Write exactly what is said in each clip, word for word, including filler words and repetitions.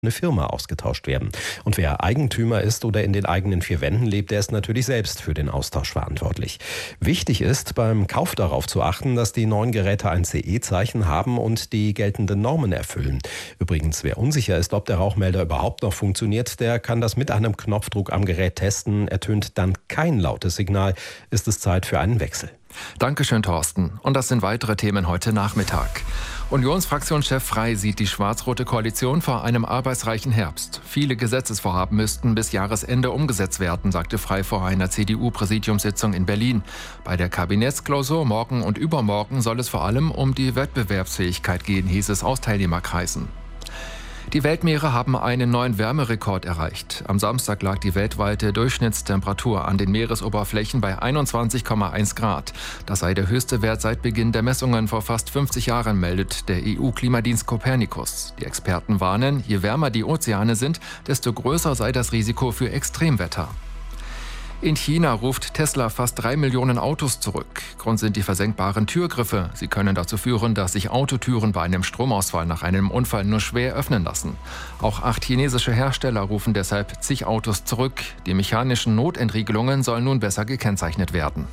eine Firma ausgetauscht werden. Und wer Eigentümer ist oder in den eigenen vier Wänden lebt, der ist natürlich selbst für den Austausch verantwortlich. Wichtig ist beim Kauf darauf zu achten, dass die neuen Geräte ein C E-Zeichen haben und die geltenden Normen erfüllen. Übrigens, wer unsicher ist, ob der Rauchmelder überhaupt noch funktioniert, der kann das mit einem Knopfdruck am Gerät testen. Ertönt dann kein lautes Signal, ist es Zeit für einen Wechsel. Dankeschön, Thorsten. Und das sind weitere Themen heute Nachmittag. Unionsfraktionschef Frey sieht die schwarz-rote Koalition vor einem arbeitsreichen Herbst. Viele Gesetzesvorhaben müssten bis Jahresende umgesetzt werden, sagte Frey vor einer C D U-Präsidiumssitzung in Berlin. Bei der Kabinettsklausur morgen und übermorgen soll es vor allem um die Wettbewerbsfähigkeit gehen, hieß es aus Teilnehmerkreisen. Die Weltmeere haben einen neuen Wärmerekord erreicht. Am Samstag lag die weltweite Durchschnittstemperatur an den Meeresoberflächen bei einundzwanzig Komma eins Grad. Das sei der höchste Wert seit Beginn der Messungen vor fast fünfzig Jahren, meldet der E U-Klimadienst Copernicus. Die Experten warnen, je wärmer die Ozeane sind, desto größer sei das Risiko für Extremwetter. In China ruft Tesla fast drei Millionen Autos zurück. Grund sind die versenkbaren Türgriffe. Sie können dazu führen, dass sich Autotüren bei einem Stromausfall nach einem Unfall nur schwer öffnen lassen. Auch acht chinesische Hersteller rufen deshalb zig Autos zurück. Die mechanischen Notentriegelungen sollen nun besser gekennzeichnet werden.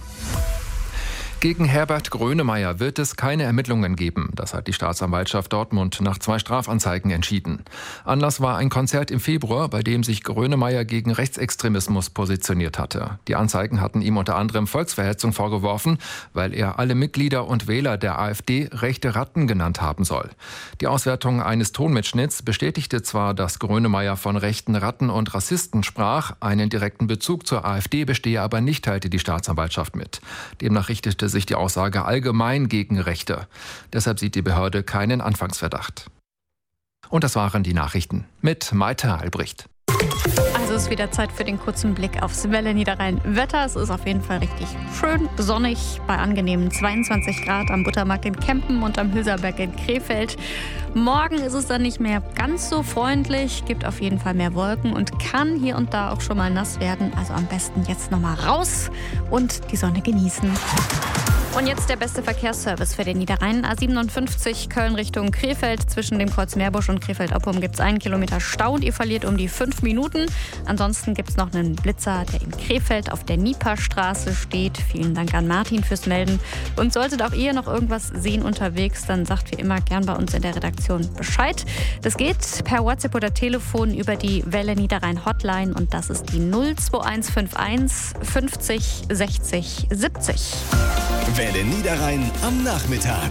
Gegen Herbert Grönemeyer wird es keine Ermittlungen geben. Das hat die Staatsanwaltschaft Dortmund nach zwei Strafanzeigen entschieden. Anlass war ein Konzert im Februar, bei dem sich Grönemeyer gegen Rechtsextremismus positioniert hatte. Die Anzeigen hatten ihm unter anderem Volksverhetzung vorgeworfen, weil er alle Mitglieder und Wähler der AfD rechte Ratten genannt haben soll. Die Auswertung eines Tonmitschnitts bestätigte zwar, dass Grönemeyer von rechten Ratten und Rassisten sprach, einen direkten Bezug zur AfD bestehe aber nicht, teilte die Staatsanwaltschaft mit. Demnach richtete sich die Aussage allgemein gegen Rechte. Deshalb sieht die Behörde keinen Anfangsverdacht. Und das waren die Nachrichten mit Maite Albrecht. Also ist wieder Zeit für den kurzen Blick aufs Welle Niederrhein-Wetter. Es ist auf jeden Fall richtig schön sonnig bei angenehmen zweiundzwanzig Grad am Buttermarkt in Kempen und am Hülserberg in Krefeld. Morgen ist es dann nicht mehr ganz so freundlich, gibt auf jeden Fall mehr Wolken und kann hier und da auch schon mal nass werden. Also am besten jetzt noch mal raus und die Sonne genießen. Und jetzt der beste Verkehrsservice für den Niederrhein. A siebenundfünfzig Köln Richtung Krefeld. Zwischen dem Kreuz Meerbusch und Krefeld-Oppum gibt es einen Kilometer Stau und ihr verliert um die fünf Minuten. Ansonsten gibt es noch einen Blitzer, der in Krefeld auf der Nieperstraße steht. Vielen Dank an Martin fürs Melden. Und solltet auch ihr noch irgendwas sehen unterwegs, dann sagt wie immer gern bei uns in der Redaktion Bescheid. Das geht per WhatsApp oder Telefon über die Welle Niederrhein Hotline und das ist die null zwei eins fünf eins fünfzig sechzig siebzig. Welle Niederrhein am Nachmittag.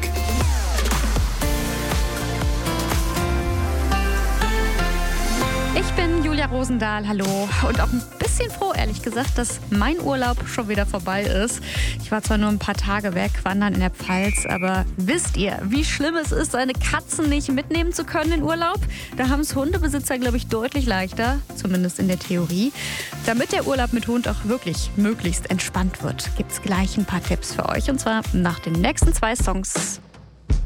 Ich bin Julia Rosendahl, hallo. Und auch ein bisschen froh, ehrlich gesagt, dass mein Urlaub schon wieder vorbei ist. Ich war zwar nur ein paar Tage weg, wandern in der Pfalz, aber wisst ihr, wie schlimm es ist, seine Katzen nicht mitnehmen zu können in Urlaub? Da haben es Hundebesitzer, glaube ich, deutlich leichter, zumindest in der Theorie. Damit der Urlaub mit Hund auch wirklich möglichst entspannt wird, gibt es gleich ein paar Tipps für euch. Und zwar nach den nächsten zwei Songs.